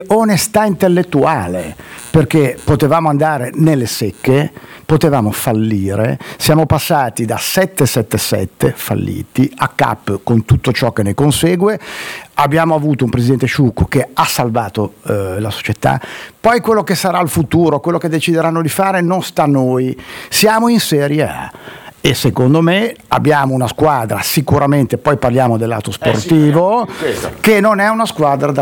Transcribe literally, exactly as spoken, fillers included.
onestà intellettuale, perché potevamo andare nelle secche, potevamo fallire, siamo passati da sette sette sette falliti a cap con tutto ciò che ne consegue, abbiamo avuto un presidente Sciucco che ha salvato eh, la società, poi quello che sarà il futuro, quello che decideranno di fare non sta a noi, siamo in Serie A. E secondo me abbiamo una squadra, sicuramente, poi parliamo del lato sportivo, eh sì, che non è una squadra da